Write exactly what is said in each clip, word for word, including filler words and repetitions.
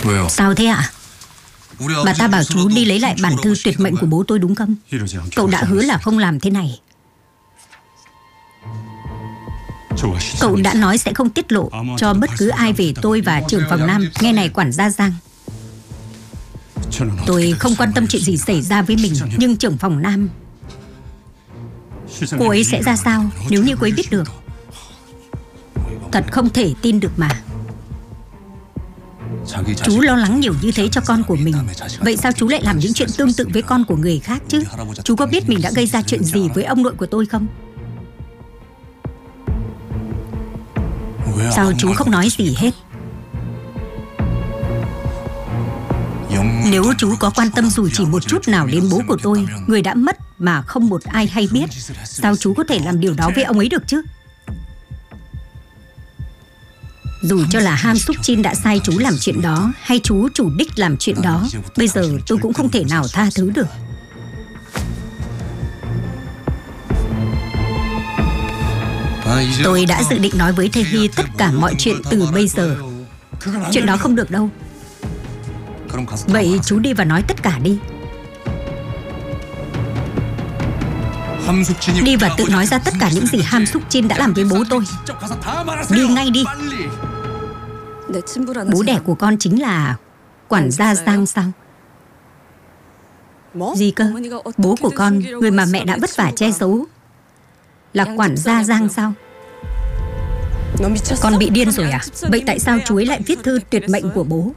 Sao thế ạ? Bà ta bảo chú đi lấy lại bản thư tuyệt mệnh của bố tôi đúng không? Cậu đã hứa là không làm thế này. Cậu đã nói sẽ không tiết lộ cho bất cứ ai về tôi và trưởng phòng Nam. Nghe này quản gia Giang, tôi không quan tâm chuyện gì xảy ra với mình, nhưng trưởng phòng Nam, cô ấy sẽ ra sao nếu như cô ấy biết được? Thật không thể tin được mà. Chú lo lắng nhiều như thế cho con của mình, vậy sao chú lại làm những chuyện tương tự với con của người khác chứ? Chú có biết mình đã gây ra chuyện gì với ông nội của tôi không? Sao chú không nói gì hết? Nếu chú có quan tâm dù chỉ một chút nào đến bố của tôi, người đã mất mà không một ai hay biết, sao chú có thể làm điều đó với ông ấy được chứ? Dù cho là Han Suk Jin đã sai chú làm chuyện đó, hay chú chủ đích làm chuyện đó, bây giờ tôi cũng không thể nào tha thứ được. Tôi đã dự định nói với Tae Hee tất cả mọi chuyện từ bây giờ. Chuyện đó không được đâu. Vậy chú đi và nói tất cả đi. Đi và tự nói ra tất cả những gì Han Suk Jin đã làm với bố tôi. Đi ngay đi. Bố đẻ của con chính là quản gia Giang sao? Gì cơ? Bố của con, người mà mẹ đã vất vả che giấu, là quản gia Giang sao? Con bị điên rồi à? Vậy tại sao chú ấy lại viết thư tuyệt mệnh của bố?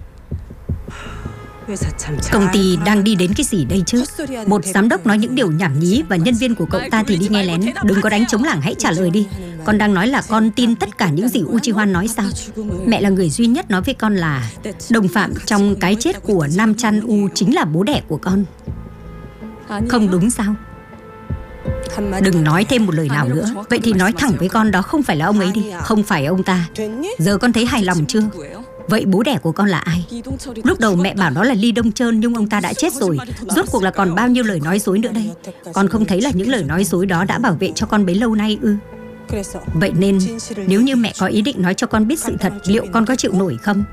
Công ty đang đi đến cái gì đây chứ? Một giám đốc nói những điều nhảm nhí và nhân viên của cậu ta thì đi nghe lén. Đừng có đánh trống lảng, hãy trả lời đi. Con đang nói là con tin tất cả những gì Uchiwan nói sao? Mẹ là người duy nhất nói với con là đồng phạm trong cái chết của Nam Chan U chính là bố đẻ của con. Không đúng sao? Đừng nói thêm một lời nào nữa. Vậy thì nói thẳng với con đó không phải là ông ấy đi. Không phải ông ta. Giờ con thấy hài lòng chưa? Vậy bố đẻ của con là ai? Lúc đầu mẹ bảo đó là Lee Dong Cheon, nhưng ông ta đã chết rồi. Rốt cuộc là còn bao nhiêu lời nói dối nữa đây? Con không thấy là những lời nói dối đó đã bảo vệ cho con bấy lâu nay ư? Vậy nên nếu như mẹ có ý định nói cho con biết sự thật, liệu con có chịu nổi không?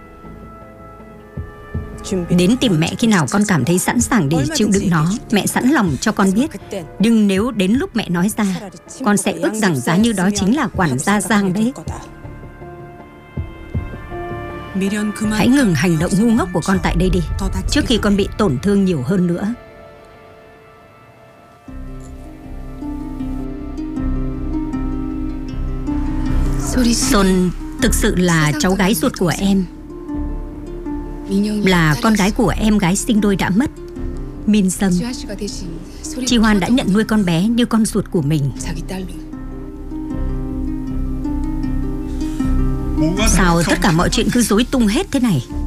Đến tìm mẹ khi nào con cảm thấy sẵn sàng để chịu đựng nó. Mẹ sẵn lòng cho con biết. Nhưng nếu đến lúc mẹ nói ra, con sẽ ước rằng giá như đó chính là quản gia Giang đấy. Hãy ngừng hành động ngu ngốc của con tại đây đi, trước khi con bị tổn thương nhiều hơn nữa. Son thực sự là cháu gái ruột của em, là con gái của em gái sinh đôi đã mất, Min Sâm. Chi Hoan đã nhận nuôi con bé như con ruột của mình. Sao tất cả mọi chuyện cứ rối tung hết thế này?